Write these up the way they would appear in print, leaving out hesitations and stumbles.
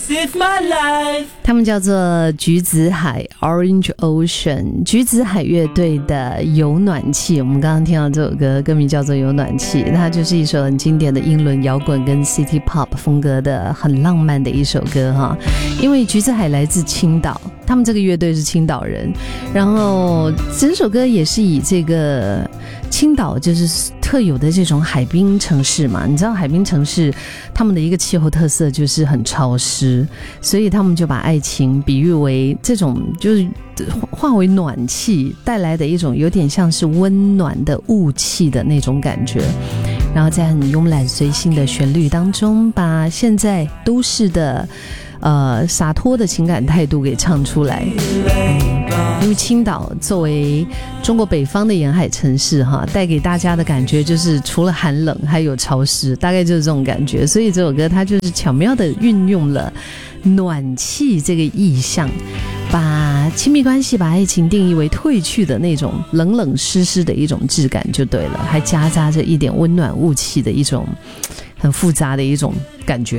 他们叫做橘子海 Orange Ocean， 橘子海乐队的有暖气。我们刚刚听到这首歌，歌名叫做有暖气，它就是一首很经典的英伦摇滚跟 City Pop 风格的很浪漫的一首歌哈。因为橘子海来自青岛，他们这个乐队是青岛人，然后整首歌也是以这个青岛就是特有的这种海滨城市嘛，你知道海滨城市他们的一个气候特色就是很潮湿，所以他们就把爱情比喻为这种就是化为暖气带来的一种有点像是温暖的雾气的那种感觉，然后在很慵懒随性的旋律当中把现在都市的洒脱的情感态度给唱出来。因为青岛作为中国北方的沿海城市哈，带给大家的感觉就是除了寒冷还有潮湿，大概就是这种感觉，所以这首歌它就是巧妙的运用了暖气这个意象，把亲密关系把爱情定义为褪去的那种冷冷湿湿的一种质感就对了，还夹杂着一点温暖雾气的一种很复杂的一种感觉。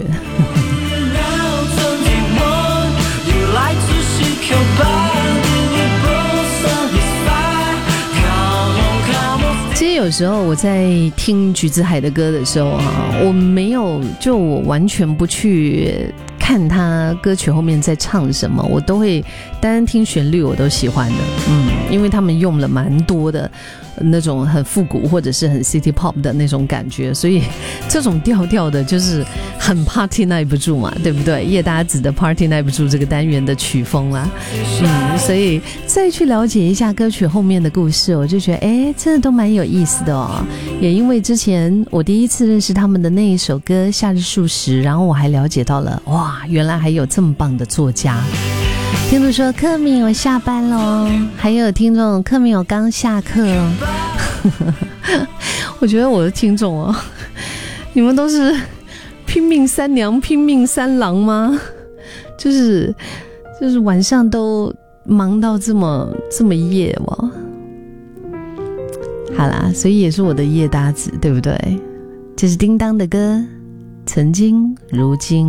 其实有时候我在听橘子海的歌的时候我没有我完全不去看他歌曲后面在唱什么，我都会单听旋律我都喜欢的，因为他们用了蛮多的那种很复古或者是很 City Pop 的那种感觉，所以这种调调的就是很 Party 耐不住嘛，对不对？叶达子的 Party 耐不住这个单元的曲风啦，所以再去了解一下歌曲后面的故事，我就觉得真的都蛮有意思的哦。也因为之前我第一次认识他们的那一首歌《夏日数十》，然后我还了解到了哇，原来还有这么棒的作家。听众说克敏我下班咯，还有听众克敏我刚下课我觉得我的听众你们都是拼命三娘拼命三郎吗？就是晚上都忙到这么夜吗？好啦，所以也是我的夜搭子，对不对？这是叮当的歌，曾经如今。